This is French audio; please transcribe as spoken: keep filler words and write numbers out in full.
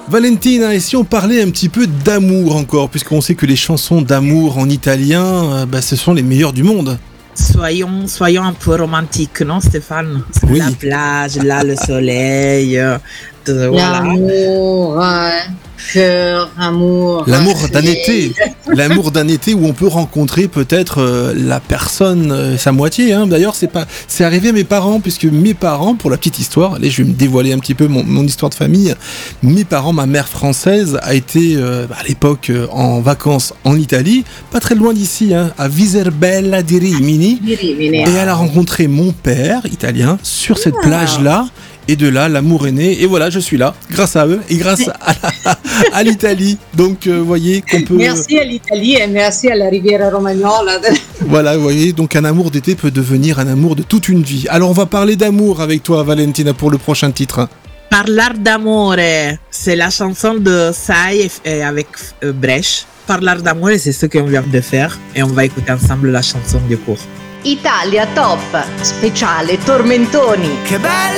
Valentina, et si on parlait un petit peu d'amour encore, puisqu'on sait que les chansons d'amour en italien, euh, bah, ce sont les meilleures du monde. Soyons, soyons un peu romantiques, non Stéphane? Oui. La plage, là, le soleil, euh, de- voilà. L'amour, euh, cœur, amour. L'amour euh, d'un été, l'amour d'un été où on peut rencontrer peut-être euh, la personne, euh, sa moitié. Hein. D'ailleurs, c'est pas, c'est arrivé à mes parents, puisque mes parents, pour la petite histoire, allez, je vais me dévoiler un petit peu mon, mon histoire de famille. Mes parents, ma mère française, a été euh, à l'époque euh, en vacances en Italie, pas très loin d'ici, hein, à Viserbella di Rimini, di Rimini. et elle a rencontré mon père italien sur cette plage-là. Et de là, l'amour est né. Et voilà, je suis là, grâce à eux et grâce à, la- à l'Italie. Donc, vous euh, voyez qu'on peut... Merci à l'Italie et merci à la Riviera Romagnola. Voilà, vous voyez, donc un amour d'été peut devenir un amour de toute une vie. Alors, on va parler d'amour avec toi, Valentina, pour le prochain titre. Parlar d'amore, c'est la chanson de Sai et- et avec euh, Brecht. Parlar d'amore, c'est ce qu'on vient de faire. Et on va écouter ensemble la chanson du cours. Italia Top, speciale Tormentoni. Che bella